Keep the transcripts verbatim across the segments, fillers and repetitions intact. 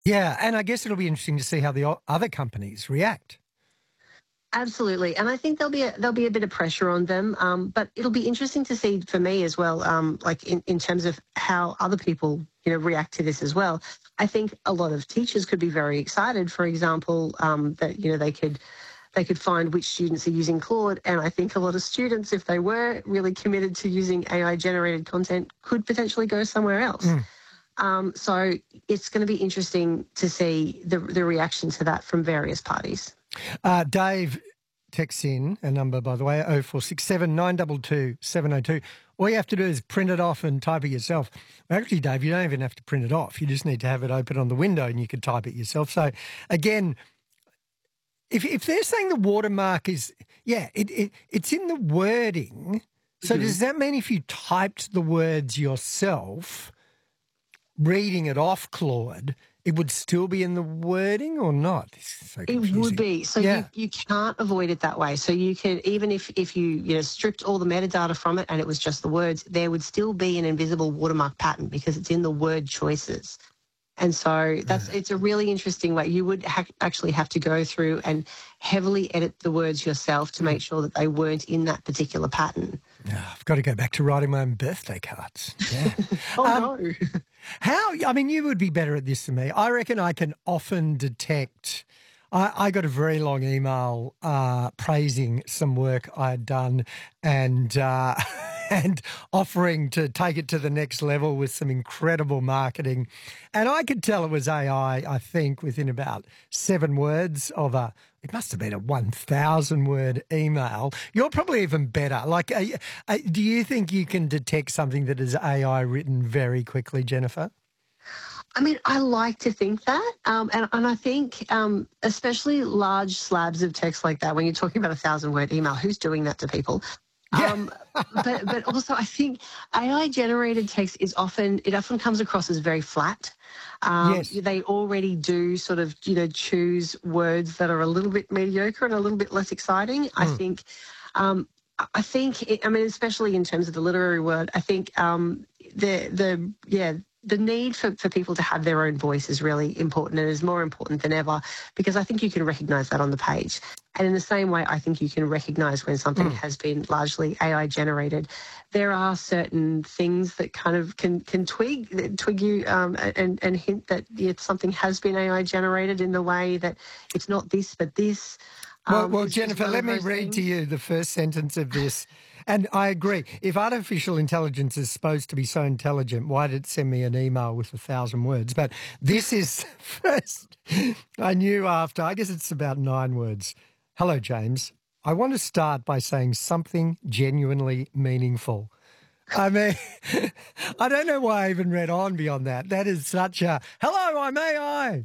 Yeah, and I guess it'll be interesting to see how the o- other companies react. Absolutely, and I think there'll be a, there'll be a bit of pressure on them, um, but it'll be interesting to see for me as well, um, like in, in terms of how other people you know react to this as well. I think a lot of teachers could be very excited, for example, um, that you know they could they could find which students are using Claude, and I think a lot of students, if they were really committed to using A I generated content, could potentially go somewhere else. Mm. Um, so it's going to be interesting to see the the reaction to that from various parties. Uh, Dave texts in a number, by the way, oh four six seven, nine two two, seven oh two. All you have to do is print it off and type it yourself. Well, actually, Dave, you don't even have to print it off. You just need to have it open on the window and you can type it yourself. So, again, if if they're saying the watermark is, yeah, it, it it's in the wording. So Mhm. does that mean if you typed the words yourself, reading it off Claude, it would still be in the wording or not? This is so It would confusing. be. So Yeah. you, you can't avoid it that way. So you can, even if, if you, you know, stripped all the metadata from it and it was just the words, there would still be an invisible watermark pattern because it's in the word choices. And so that's it's a really interesting way. You would ha- actually have to go through and heavily edit the words yourself to make sure that they weren't in that particular pattern. Yeah, I've got to go back to writing my own birthday cards. Yeah. Oh, Um, no. how, I mean, you would be better at this than me. I reckon I can often detect. I, I got a very long email uh, praising some work I had done and uh, and offering to take it to the next level with some incredible marketing. And I could tell it was A I, I I think, within about seven words of a, it must have been a one thousand word email. You're probably even better. Like, uh, uh, do you think you can detect something that is A I written very quickly, Jennifer? I mean, I like to think that. Um, and, and I think, um, especially large slabs of text like that, when you're talking about a thousand word email, who's doing that to people? Yeah. Um, but but also, I think A I generated text is often it often comes across as very flat. Um, Yes. they already do sort of you know choose words that are a little bit mediocre and a little bit less exciting. I Mm. think. Um, I think, it, I mean, especially in terms of the literary word, I think um, the the yeah the need for, for people to have their own voice is really important and is more important than ever because I think you can recognise that on the page. And in the same way, I think you can recognise when something Mm. has been largely A I generated. There are certain things that kind of can can twig twig you um, and and hint that yeah, something has been A I generated in the way that it's not this but this. Well, Um, well, is, is Jennifer, one let of me those read to things. you the first sentence of this. And I agree. If artificial intelligence is supposed to be so intelligent, why did it send me an email with a thousand words? But this is first, I knew after, I guess it's about nine words. Hello, James. I want to start by saying something genuinely meaningful. I mean, I don't know why I even read on beyond that. That is such a, hello, I'm A I.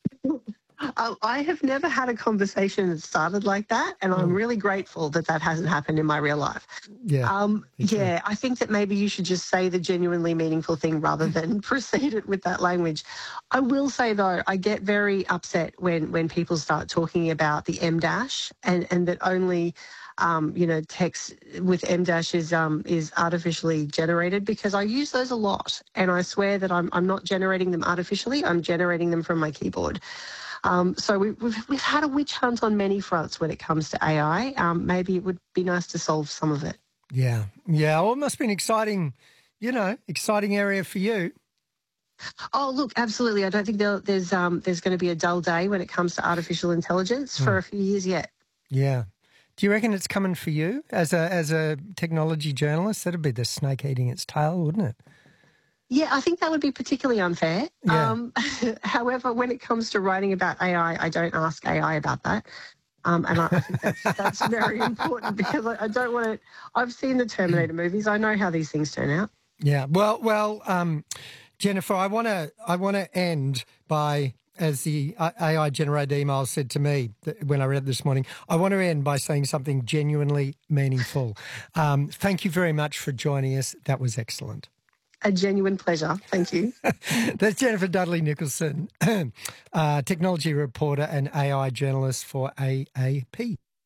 Uh, I have never had a conversation that started like that, and I'm Mm, really grateful that that hasn't happened in my real life. yeah, Um, me too. yeah, I think that maybe you should just say the genuinely meaningful thing rather than proceed it with that language. I will say though, I get very upset when when people start talking about the M dash and and that only. Um, you know, text with M dash is um, is artificially generated because I use those a lot, and I swear that I'm I'm not generating them artificially. I'm generating them from my keyboard. Um, so we, we've, we've had a witch hunt on many fronts when it comes to A I. Um, maybe it would be nice to solve some of it. Yeah, yeah. Well, it must be an exciting, you know, exciting area for you. Oh, look, absolutely. I don't think there, there's um, there's going to be a dull day when it comes to artificial intelligence for Mm, a few years yet. yeah. Do you reckon it's coming for you as a as a technology journalist? That'd be the snake eating its tail, wouldn't it? Yeah, I think that would be particularly unfair. Yeah. Um, however, when it comes to writing about A I, I I don't ask A I about that. Um, and I, I think that's that's very important because I, I don't want to. I've seen the Terminator movies. I know how these things turn out. Yeah. Well, well, um, Jennifer, I want to I want to end by, as the A I generated email said to me th- when I read it this morning, I want to end by saying something genuinely meaningful. Um, thank you very much for joining us. That was excellent. A genuine pleasure. Thank you. That's Jennifer Dudley Nicholson, uh, technology reporter and A I journalist for A A P.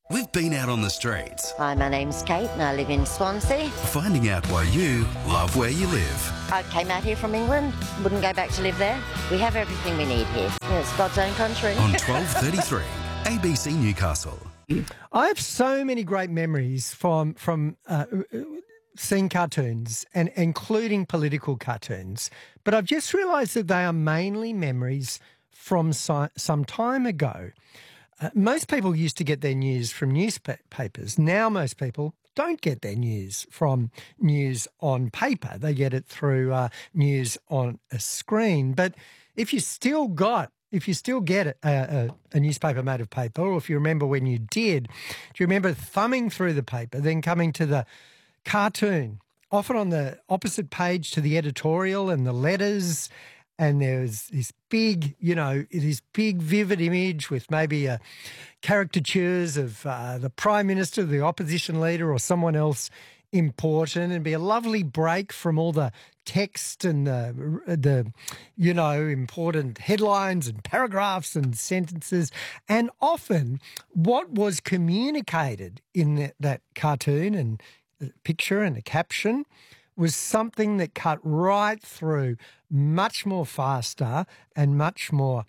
We've been out on the streets, Hi, my name's Kate and I live in Swansea. finding out why you love where you live. I came out here from England, wouldn't go back to live there. We have everything we need here. Yeah, it's God's own country. On twelve thirty-three, A B C Newcastle. I have so many great memories from from uh, seeing cartoons, and including political cartoons. But I've just realised that they are mainly memories from si- some time ago. Uh, most people used to get their news from newspapers. Now most people don't get their news from news on paper. They get it through uh, news on a screen. But if you still got, if you still get a, a, a newspaper made of paper, or if you remember when you did, do you remember thumbing through the paper, then coming to the cartoon, often on the opposite page to the editorial and the letters, and there's this big, you know, this big vivid image with maybe a caricatures of uh, the Prime Minister, the opposition leader, or someone else important, and be a lovely break from all the text and the, the, you know, important headlines and paragraphs and sentences. And often what was communicated in that, that cartoon and the picture and the caption was something that cut right through much more faster and much more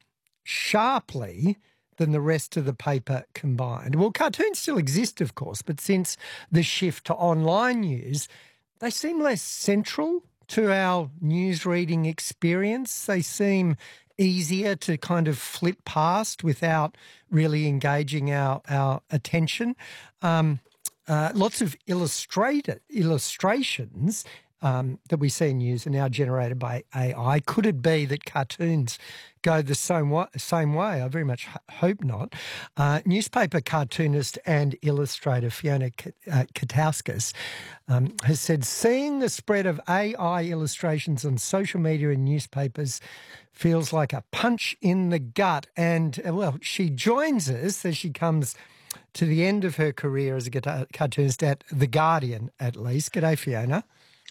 sharply than the rest of the paper combined. Well, cartoons still exist, of course, but since the shift to online news, they seem less central to our news reading experience. They seem easier to kind of flip past without really engaging our, our attention. Um, Uh, lots of illustrated illustrations um, that we see in news are now generated by A I. Could it be that cartoons go the same way? Same way? I very much hope not. Uh, newspaper cartoonist and illustrator Fiona uh, Katauskas um, has said, seeing the spread of A I illustrations on social media and newspapers feels like a punch in the gut. And, uh, well, she joins us as she comes to the end of her career as a cartoonist at The Guardian, at least. G'day, Fiona.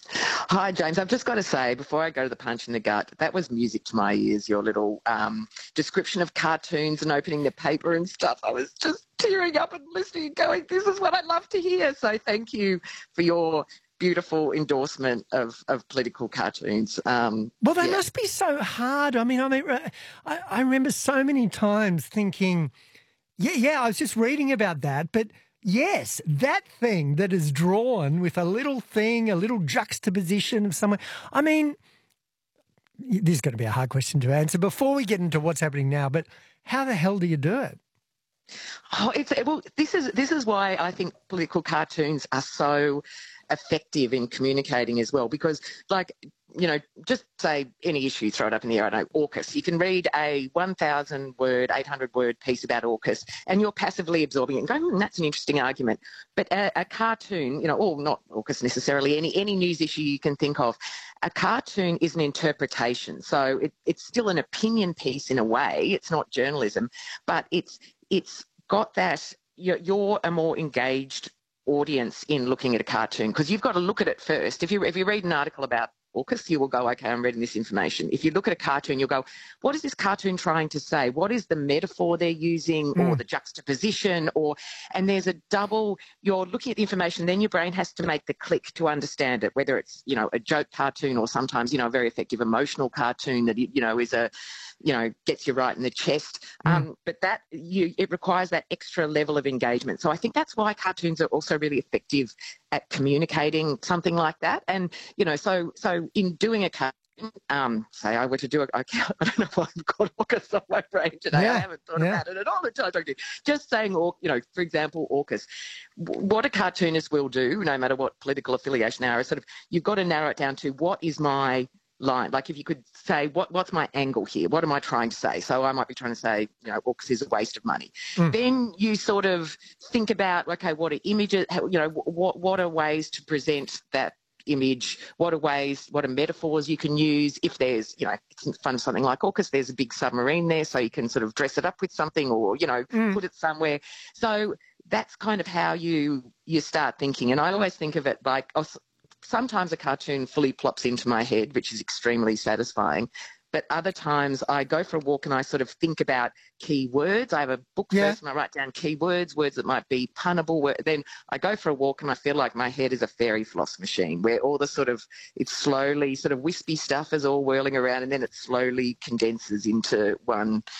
Hi, James. I've just got to say, before I go to the punch in the gut, that was music to my ears, your little um, description of cartoons and opening the paper and stuff. I was just tearing up and listening and going, this is what I love to hear. So thank you for your beautiful endorsement of, of political cartoons. Um, well, they yeah. must be so hard. I mean, I mean, I, I remember so many times thinking, yeah, yeah, I was just reading about that, but yes, that thing that is drawn with a little thing, a little juxtaposition of someone. I mean, this is going to be a hard question to answer before we get into what's happening now, but how the hell do you do it? Oh, it's well. This is this is why I think political cartoons are so effective in communicating as well. Because, like, you know, just say any issue, throw it up in the air. I don't know, AUKUS. You can read a one thousand word, eight hundred word piece about AUKUS, and you're passively absorbing it and going, hmm, that's an interesting argument. But a, a cartoon, you know, or not AUKUS necessarily, any any news issue you can think of, a cartoon is an interpretation. So it, it's still an opinion piece in a way. It's not journalism, but it's it's got that, you're, you're a more engaged audience in looking at a cartoon, because you've got to look at it first. If you if you read an article about AUKUS, you will go, okay, I'm reading this information. If you look at a cartoon, you'll go, what is this cartoon trying to say? What is the metaphor they're using, mm. or the juxtaposition? Or, and there's a double, you're looking at the information, then your brain has to make the click to understand it, whether it's, you know, a joke cartoon or sometimes, you know, a very effective emotional cartoon that, you know, is a, you know, gets you right in the chest. Mm. Um, but that, you, it requires that extra level of engagement. So I think that's why cartoons are also really effective at communicating something like that. And, you know, so so in doing a cartoon, um, say I were to do a, I, can't, I don't know why I've got AUKUS on my brain today. Yeah, I haven't thought yeah. about it at all until I talked to you. Just saying, or you know, for example, AUKUS. What a cartoonist will do, no matter what political affiliation they are, is sort of, you've got to narrow it down to what is my line. Like if you could say, what what's my angle here? What am I trying to say? So I might be trying to say, you know, AUKUS is a waste of money. Mm. Then you sort of think about, okay, what are images, you know, what what are ways to present that image? What are ways, what are metaphors you can use? If there's, you know, it's fun, something like AUKUS, there's a big submarine there, so you can sort of dress it up with something, or, you know, mm. put it somewhere. So that's kind of how you you start thinking. And I always think of it like, oh, sometimes a cartoon fully plops into my head, which is extremely satisfying. But other times I go for a walk and I sort of think about key words. I have a book Yeah. first and I write down key words, words that might be punnable. Then I go for a walk and I feel like my head is a fairy floss machine where all the sort of, it's slowly sort of wispy stuff is all whirling around and then it slowly condenses into one